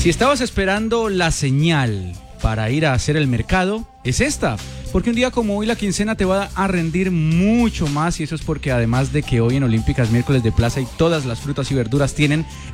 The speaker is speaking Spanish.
Si estabas esperando la señal para ir a hacer el mercado, es esta. Porque un día como hoy la quincena te va a rendir mucho más, y eso es porque además de que hoy en Olímpicas miércoles de plaza y todas las frutas y verduras tienen